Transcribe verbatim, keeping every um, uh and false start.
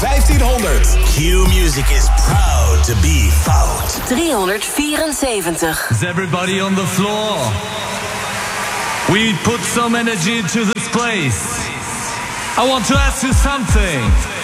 vijftienhonderd. Q-Music is proud to be fout. driehonderdvierenzeventig. Is everybody on the floor? We put some energy into this place. I want to ask you something.